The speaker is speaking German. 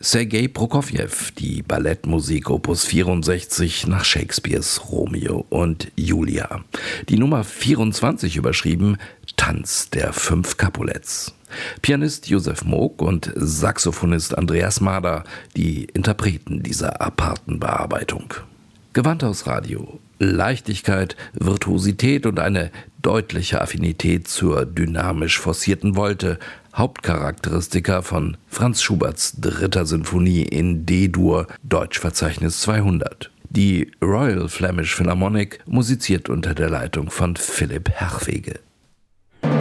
Sergei Prokofjew, die Ballettmusik Opus 64 nach Shakespeares Romeo und Julia. Die Nummer 24 überschrieben Tanz der 5 Capulets. Pianist Josef Moog und Saxophonist Andreas Mader, die Interpreten dieser aparten Bearbeitung. Gewandhaus Radio. Leichtigkeit, Virtuosität und eine deutliche Affinität zur dynamisch forcierten Volte, Hauptcharakteristika von Franz Schuberts 3. Sinfonie in D-Dur, Deutschverzeichnis 200. Die Royal Flemish Philharmonic musiziert unter der Leitung von Philipp Herrwege.